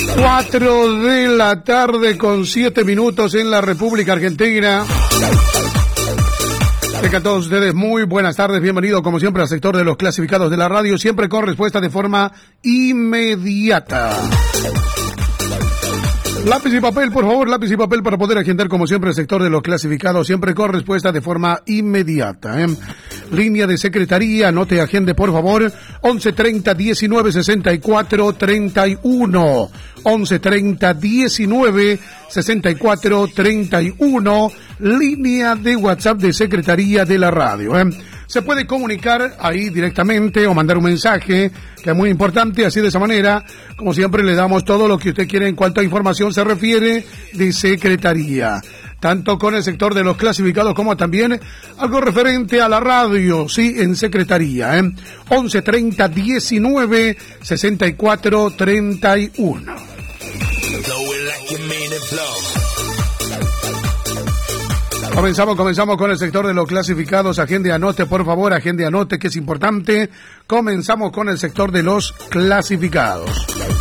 4 de la tarde con 7 minutos en la República Argentina. Tengan todos ustedes muy buenas tardes, bienvenido como siempre al sector de los clasificados de la radio, siempre con respuesta de forma inmediata. Lápiz y papel, por favor, lápiz y papel para poder agendar como siempre el sector de los clasificados, siempre con respuesta de forma inmediata. Línea de secretaría, anote y agende por favor, 1130 19 64 31, 1130 19 64 31, línea de WhatsApp de secretaría de la radio. Se puede comunicar ahí directamente o mandar un mensaje, que es muy importante, así de esa manera, como siempre le damos todo lo que usted quiere en cuanto a información se refiere de secretaría. Tanto con el sector de los clasificados como también algo referente a la radio, sí, en secretaría. 1130 19 64 31. Comenzamos con el sector de los clasificados. Agende, anote, por favor, agende, anote, que es importante. Comenzamos con el sector de los clasificados.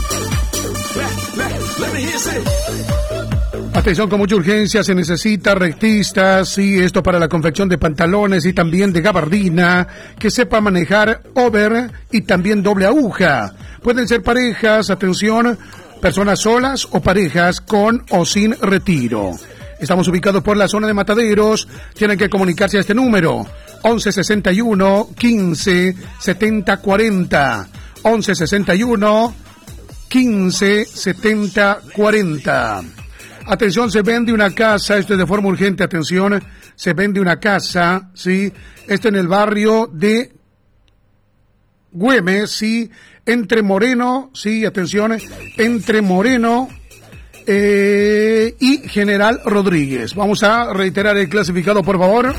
Atención, con mucha urgencia, se necesita rectistas, sí, esto para la confección de pantalones y también de gabardina, que sepa manejar over y también doble aguja. Pueden ser parejas, atención, personas solas o parejas con o sin retiro. Estamos ubicados por la zona de Mataderos. Tienen que comunicarse a este número, 1161 15 70 40, 1161 15 70 40. Atención, se vende una casa, esto es de forma urgente, atención, se vende una casa, ¿sí? Esto en el barrio de Güemes, ¿sí? Entre Moreno, ¿sí? Atención, entre Moreno y General Rodríguez. Vamos a reiterar el clasificado, por favor.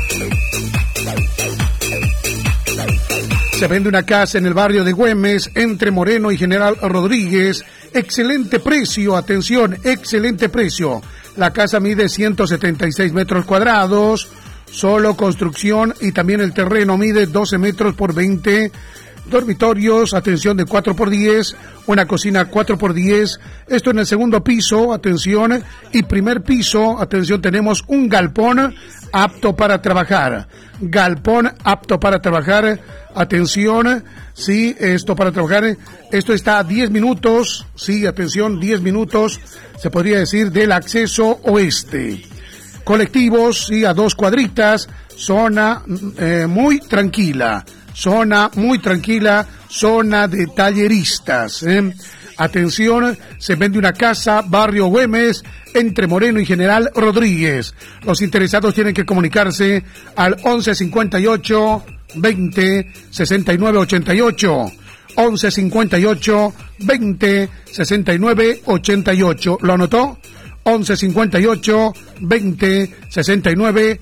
Se vende una casa en el barrio de Güemes, entre Moreno y General Rodríguez. Excelente precio, atención, excelente precio. La casa mide 176 metros cuadrados, solo construcción, y también el terreno mide 12 metros por 20. Dormitorios, atención, de 4x10, una cocina 4x10, esto en el segundo piso, atención, y primer piso, atención, tenemos un galpón apto para trabajar, atención, sí, esto para trabajar, esto está a 10 minutos, sí, atención, 10 minutos, se podría decir, del acceso oeste. Colectivos, sí, a 2 cuadritas, zona muy tranquila, zona de talleristas. Atención, se vende una casa, barrio Güemes, entre Moreno y General Rodríguez. Los interesados tienen que comunicarse al 1158 20 69 88. 1158 20 69 88. ¿Lo anotó? 1158 20 69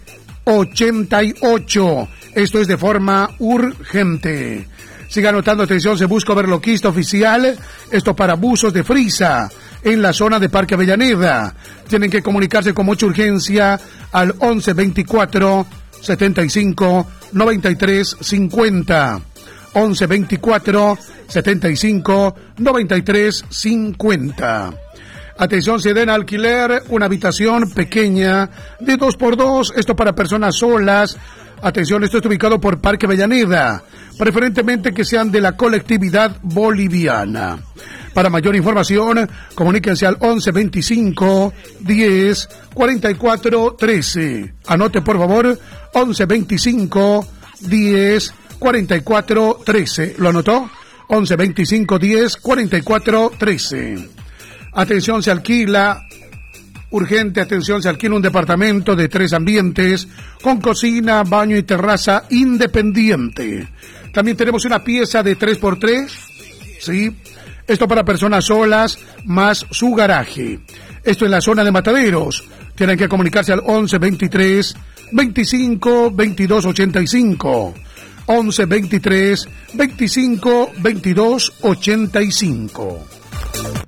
88. Esto es de forma urgente. Siga anotando, atención, se busca overloquista oficial, esto para buzos de frisa, en la zona de Parque Avellaneda. Tienen que comunicarse con mucha urgencia al 1124 75 93 50. 1124 75 93 50. Atención, se den a alquiler una habitación pequeña de 2x2, esto para personas solas. Atención, esto está ubicado por Parque Avellaneda, preferentemente que sean de la colectividad boliviana. Para mayor información, comuníquense al 1125 10 44 13. Anote, por favor, 1125 10 44 13. ¿Lo anotó? 1125 10 44 13. Atención, se alquila, urgente, atención, se alquila un departamento de 3 ambientes, con cocina, baño y terraza independiente. También tenemos una pieza de 3x3, ¿sí? Esto para personas solas, más su garaje. Esto en la zona de Mataderos. Tienen que comunicarse al 11 23 25 22 85. 11 23 25 22 85.